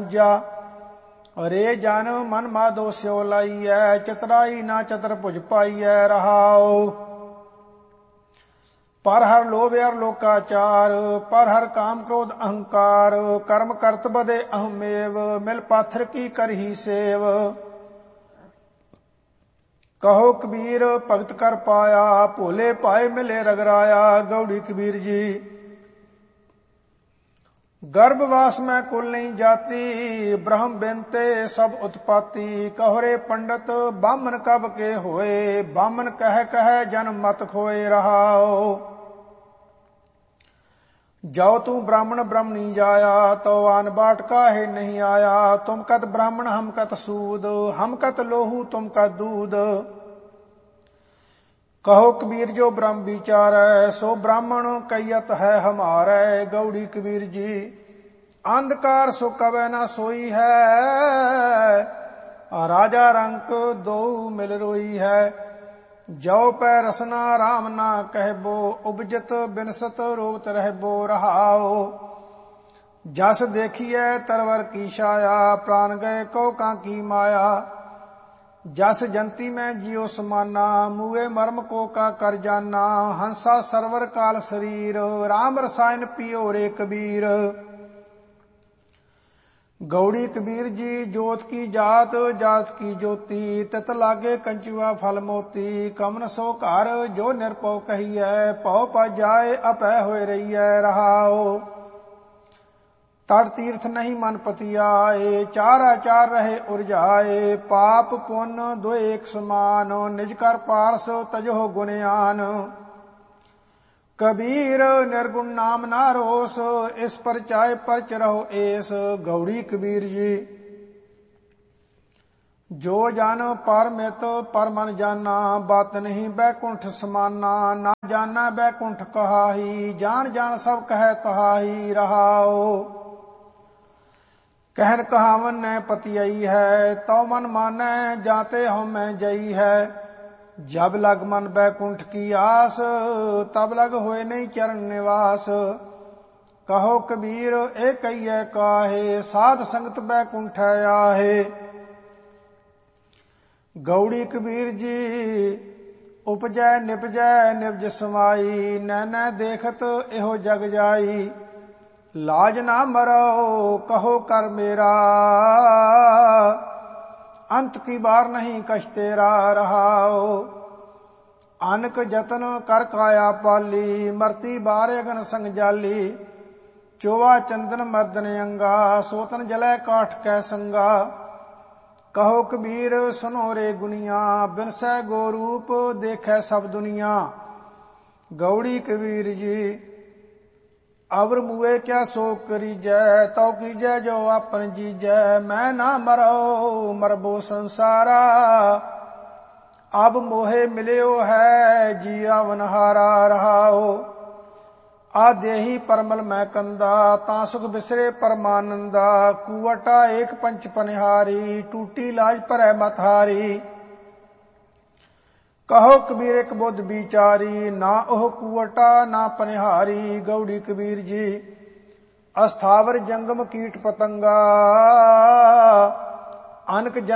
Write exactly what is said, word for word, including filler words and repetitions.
दूजा। रे जन मन माधो स्यो लाइयै, चतुराई ना चतर भुज पाइयै रहाओ। पर हर लोभ अर लोकाचार, पर हर काम क्रोध अहंकार, कर्म करत बदे अहमेव, मिल पाथर की करही सेव। कहो कबीर भगत कर पाया, भोले पाए मिले रगराया। गौड़ी कबीर जी। गर्भवास में कुल नहीं जाती, ब्रह्म बिनते सब उत्पाती। कहो रे पंडित बामन कब के होए, बामन कह कह जन मत खोए रहाओ। जाओ तू ब्राह्मण ब्रह्मणी जाया, तो आन बाट काहे नहीं आया। तुम कत ब्राह्मण हम कत सूद, हम कत लोहू तुम कत दूध। कहो कबीर जो ब्रह्म विचार है, सो ब्राह्मण कैयत है हमारे। गौड़ी कबीर जी। अंधकार सो कबै न सोई है, राजा रंक दो मिल रोई है। जो पै रसना राम ना कहबो, उपजत बिनसत रोवत रहबो रहाओ। जस देखिए तरवर की छाया, प्राण गए को कांकी माया। जस जंती में जियो समाना, मुए मर्म को का कर जाना। हंसा सरवर काल शरीर, राम रसायन पियो रे कबीर। गौड़ी कबीर जी। जोत की जात, जात की ज्योति, तित लागे कंचुआ फल मोती। कमन सो घर जो निरपौ कहिए, पौ पा जाए अपह होए रहिए रहाओ। तड़ तीर्थ नहीं मन पतियाए, चार आचार रहे उर्जाए। पाप पुण्य दो एक समान, निज कर पारस तजो गुणयान। कबीर निर्गुण नाम ना रोस, इस पर चाय परच रहो एस। गौड़ी कबीर जी। जो जानो पर में तो पर मन जाना, बात नहीं बैकुंठ समाना। ना जाना बैकुंठ कहाही, जान जान सब कह तहाही रहाओ। कहन कहावन ने पतियई है, तो मन माने जाते हो मैं जई है। जब लग मन बैकुंठ की आस, तब लग होए नहीं चरण निवास। कहो कबीर ए कहिए काहे, साध संगत बैकुंठ आहे। गौड़ी कबीर जी। उपजै निपजै निपज समाई, नैन देखत एहो जग जाई। लाज ना मरो कहो कर मेरा, अंत की बार नहीं कछ तेरा रहाओ। अनक जतन कर काया पाली, मरती बार अगन संग जाली। चोवा चंदन मर्दन अंगा, सोतन जलै काठ कै संगा। कहो कबीर सुनो रे गुनिया, बिनसै गो रूप देखै सब दुनिया। गौड़ी कबीर जी। अवर मुए क्या सो करीजै, तो कीजै जो आपन जीजै। मैं ना मरो मरबो संसारा, अब मोहे मिलियो है जिया वनहारा रहाओ। आ देही परमल मैं कंदा, ता सुख बिसरे परमानंदा। कुवटा एक पंच पनिहारी, टूटी लाज परै मतहारी। कहो कबीर एक बुद्ध विचारी, ना ओह कुवटा ना पनिहारी। गौड़ी कबीर जी। अस्थावर जंगम कीट पतंगा, अनक जन